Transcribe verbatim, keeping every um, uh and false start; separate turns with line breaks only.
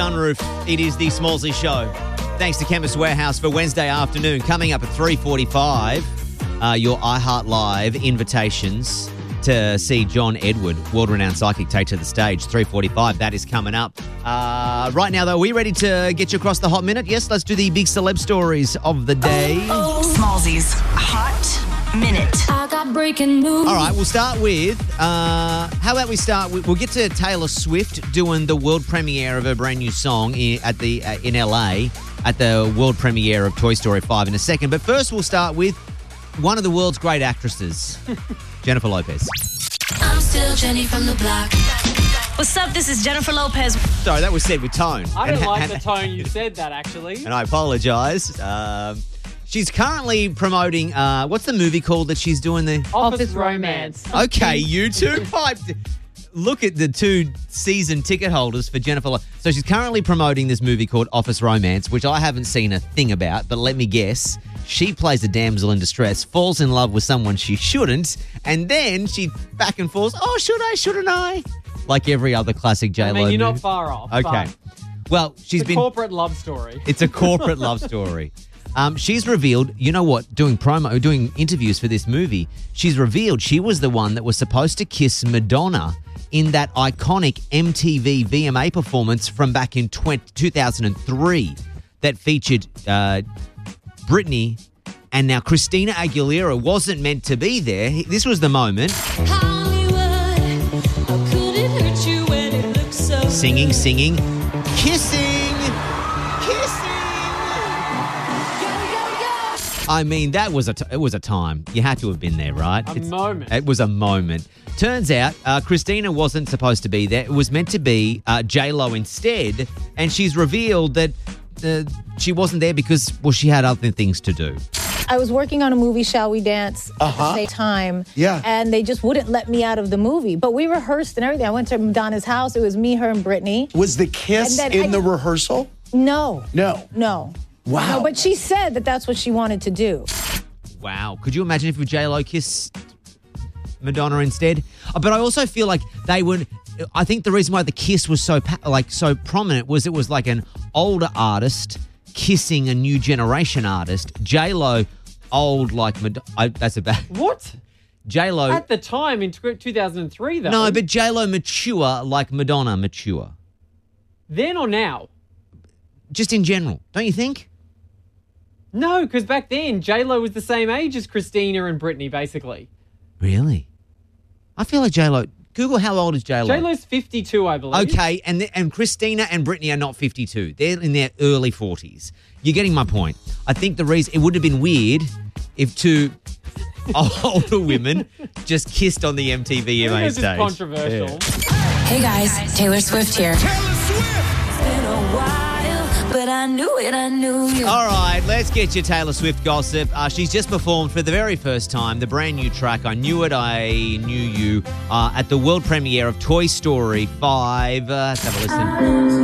Sunroof, it is the Smallsy Show. Thanks to Chemist Warehouse for Wednesday afternoon. Coming up at three forty-five, uh, your iHeart Live invitations to see John Edward, world-renowned psychic, take to the stage. three forty-five, that is coming up. Uh, right now, though, are we ready to get you across the hot minute? Yes, let's do the big celeb stories of the day.
Smallsy's Hot Minute.
I got breaking news.
All right, we'll start with, uh, how about we start with, we'll get to Taylor Swift doing the world premiere of her brand new song in, at the uh, in L A at the world premiere of Toy Story five in a second. But first, we'll start with one of the world's great actresses, Jennifer Lopez.
I'm still Jenny from the block.
What's up? This is Jennifer Lopez.
Sorry, that was said with tone.
I don't
And-
like
and-
the tone you said that, actually.
And I apologise. Um, she's currently promoting, uh, what's the movie called that she's doing the...
Office Romance.
Okay, you two piped. Look at the two season ticket holders for Jennifer Lopez. So she's currently promoting this movie called Office Romance, which I haven't seen a thing about, but let me guess. She plays a damsel in distress, falls in love with someone she shouldn't, and then she back and forth, oh, should I, shouldn't I? Like every other classic J-Lo
I mean, you're not
movie.
far off.
Okay.
but
Well, she's
It's a
been...
corporate love story.
It's a corporate love story. Um, she's revealed, you know what, doing promo, doing interviews for this movie, she's revealed she was the one that was supposed to kiss Madonna in that iconic M T V V M A performance from back in two thousand three that featured uh, Britney, and now Christina Aguilera wasn't meant to be there. This was the moment.
Hollywood, how could it hurt you when it looks so
Singing, singing, kissing, kissing. I mean, that was a t- it was a time. You had to have been there, right?
A moment.
It was a moment. Turns out, uh, Christina wasn't supposed to be there. It was meant to be uh, J-Lo instead, and she's revealed that uh, she wasn't there because, well, she had other things to do.
I was working on a movie, Shall We Dance, at the same time.
Yeah.
And they just wouldn't let me out of the movie. But we rehearsed and everything. I went to Madonna's house. It was me, her, and Brittany.
Was the kiss
And then
in
I-
the rehearsal?
No.
No.
No.
Wow.
No, but she said that that's what she wanted to do.
Wow. Could you imagine if J-Lo kissed Madonna instead? Uh, But I also feel like they would... I think the reason why the kiss was so pa- like so prominent was it was like an older artist kissing a new generation artist. J-Lo, old like Madonna... That's a bad...
What?
J-Lo...
At the time, in two thousand three, though.
No, but J-Lo mature like Madonna mature.
Then or now?
Just in general, don't you think?
No, because back then, J-Lo was the same age as Christina and Britney, basically.
Really? I feel like J-Lo... Google how old is J-Lo.
J-Lo's fifty-two, I believe.
Okay, and th- and Christina and Britney are not fifty-two. They're in their early forties. You're getting my point. I think the reason... It would have been weird if two older women just kissed on the M T V V M A
This is
stage.
controversial.
Hey guys, Taylor Swift here. It's been a while, but I knew it, I knew you.
All right, let's get your Taylor Swift gossip. Uh, she's just performed for the very first time the brand new track, I Knew It, I Knew You, uh, at the world premiere of Toy Story five. Uh, let's have a listen.